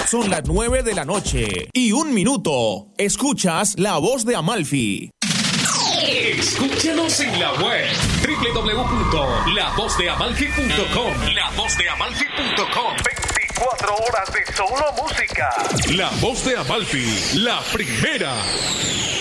Son las 9 de la noche y 1 minuto. Escuchas La Voz de Amalfi. Escúchanos en la web www.lavozdeamalfi.com. Lavozdeamalfi.com. 24 horas de solo música. La Voz de Amalfi, la primera.